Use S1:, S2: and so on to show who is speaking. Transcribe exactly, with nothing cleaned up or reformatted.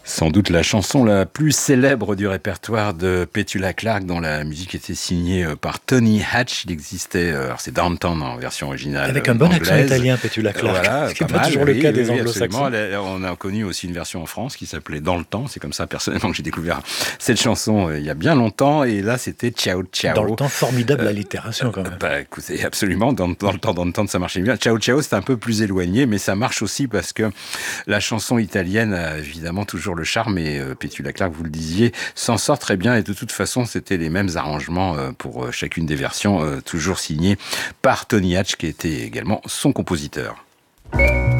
S1: Sans doute la chanson la plus célèbre du répertoire de Petula Clark, dont la musique était signée par Tony Hatch. Il existait, alors c'est Downtown en version originale
S2: avec un bon
S1: anglaise.
S2: accent italien, Petula Clark.
S1: Voilà,
S2: Ce qui n'est
S1: pas,
S2: pas
S1: mal,
S2: toujours
S1: oui,
S2: le cas
S1: oui,
S2: des
S1: oui,
S2: anglo-saxons.
S1: On a connu aussi une version en France qui s'appelait Dans le temps. C'est comme ça personnellement que j'ai découvert cette chanson euh, il y a bien longtemps. Et là, c'était Ciao Ciao.
S2: Dans le temps, formidable
S1: euh,
S2: allitération quand même.
S1: Bah écoutez, absolument. Dans, dans le temps, dans le temps, ça marchait bien. Ciao Ciao, c'est un peu plus éloigné, mais ça marche aussi parce que la chanson italienne a évidemment toujours le charme et euh, Petula Clark, vous le disiez, s'en sort très bien et de toute façon, c'était les mêmes arrangements euh, pour euh, chacune des versions, euh, toujours signés par Tony Hatch qui était également son compositeur.